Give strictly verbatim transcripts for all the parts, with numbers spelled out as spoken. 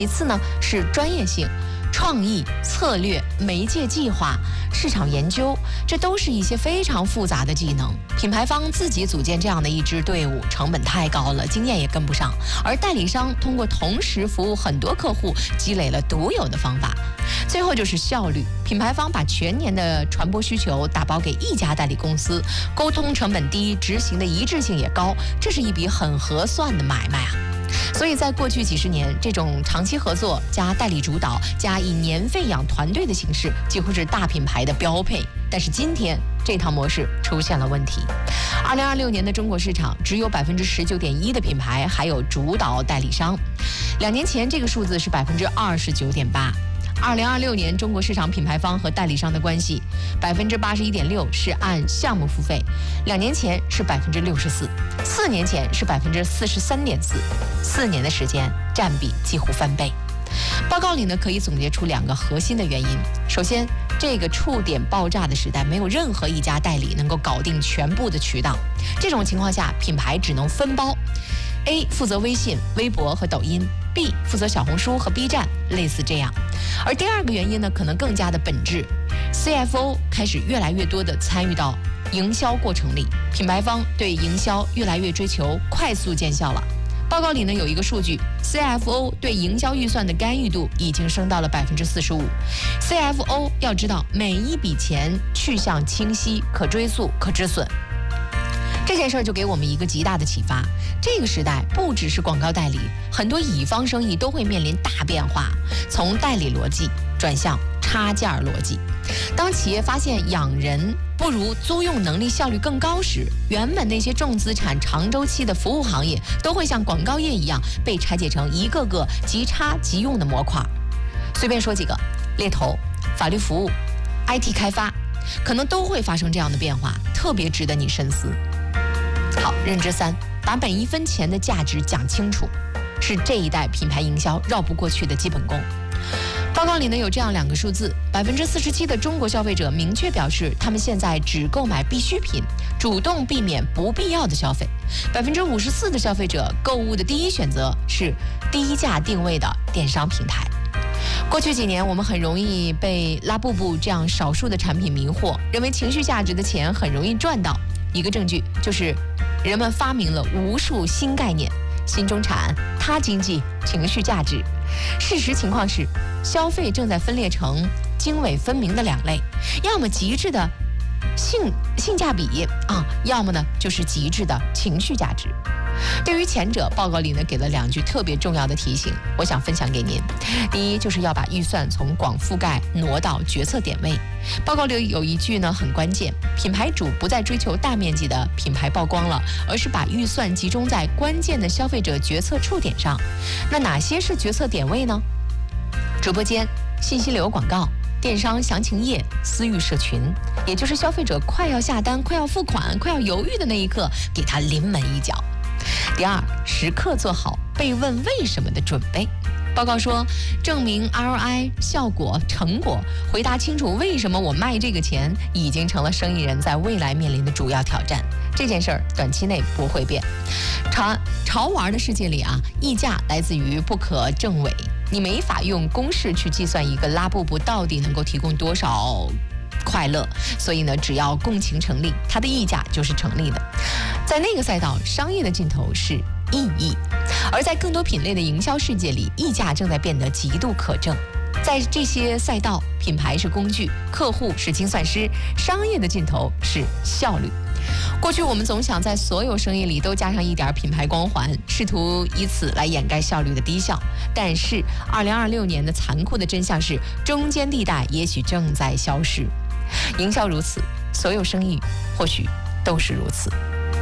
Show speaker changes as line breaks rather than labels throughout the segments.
其次呢是专业性。创意、策略、媒介计划、市场研究，这都是一些非常复杂的技能。品牌方自己组建这样的一支队伍，成本太高了，经验也跟不上。而代理商通过同时服务很多客户，积累了独有的方法。最后就是效率，品牌方把全年的传播需求打包给一家代理公司，沟通成本低，执行的一致性也高，这是一笔很合算的买卖啊。所以在过去几十年，这种长期合作加代理主导加以年费养团队的形式，几乎是大品牌的标配。但是今天这套模式出现了问题。二零二六年的中国市场只有百分之十九点一的品牌还有主导代理商，两年前这个数字是百分之二十九点八。二零二六年中国市场品牌方和代理商的关系，百分之八十一点六是按项目付费，两年前是百分之六十四，四年前是百分之四十三点四，四年的时间占比几乎翻倍。报告里呢可以总结出两个核心的原因。首先，这个触点爆炸的时代，没有任何一家代理能够搞定全部的渠道，这种情况下，品牌只能分包。A 负责微信、微博和抖音 ，B 负责小红书和 B 站，类似这样。而第二个原因呢，可能更加的本质 ，C F O 开始越来越多的参与到营销过程里，品牌方对营销越来越追求快速见效了。报告里呢有一个数据 ，C F O 对营销预算的干预度已经升到了百分之四十五。C F O 要知道每一笔钱去向清晰、可追溯、可止损。这件事儿就给我们一个极大的启发，这个时代不只是广告代理，很多乙方生意都会面临大变化，从代理逻辑转向差价逻辑。当企业发现养人不如租用能力效率更高时，原本那些重资产长周期的服务行业都会像广告业一样被拆解成一个个即插即用的模块。随便说几个，猎头、法律服务、I T 开发，可能都会发生这样的变化，特别值得你深思。好，认知三，把每一分钱的价值讲清楚，是这一代品牌营销绕不过去的基本功。报告里呢有这样两个数字，百分之四十七的中国消费者明确表示，他们现在只购买必需品，主动避免不必要的消费。百分之五十四的消费者购物的第一选择是低价定位的电商平台。过去几年，我们很容易被拉布布这样少数的产品迷惑，认为情绪价值的钱很容易赚到。一个证据就是人们发明了无数新概念，新中产、他经济、情绪价值。事实情况是，消费正在分裂成经纬分明的两类，要么极致的性性价比啊，要么呢就是极致的情绪价值。对于前者，报告里呢给了两句特别重要的提醒，我想分享给您。第一，就是要把预算从广覆盖挪到决策点位。报告里有一句呢很关键，品牌主不再追求大面积的品牌曝光了，而是把预算集中在关键的消费者决策触点上。那哪些是决策点位呢？直播间、信息流广告、电商详情页、私域社群，也就是消费者快要下单、快要付款、快要犹豫的那一刻，给他临门一脚。第二，时刻做好被问为什么的准备。报告说，证明 R O I 效果成果，回答清楚为什么我卖这个钱，已经成了生意人在未来面临的主要挑战。这件事儿短期内不会变。潮潮玩的世界里啊，溢价来自于不可证伪，你没法用公式去计算一个拉布布到底能够提供多少快乐，所以呢，只要共情成立，它的溢价就是成立的。在那个赛道，商业的尽头是意义，而在更多品类的营销世界里，溢价正在变得极度可证。在这些赛道，品牌是工具，客户是精算师，商业的尽头是效率。过去我们总想在所有生意里都加上一点品牌光环，试图以此来掩盖效率的低效。但是二零二六年的残酷的真相是，中间地带也许正在消失。营销如此，所有生意或许都是如此。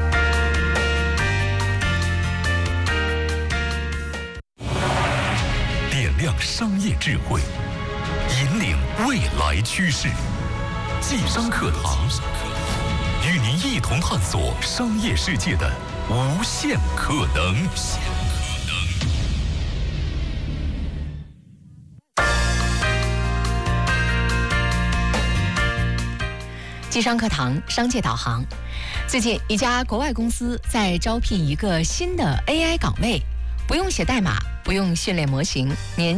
点亮商业智慧，引领未来趋势。晋商课堂，与您一同探索商业世界的无限可能。
晋商课堂，商界导航。最近，一家国外公司在招聘一个新的 A I 岗位，不用写代码，不不用训练模型，年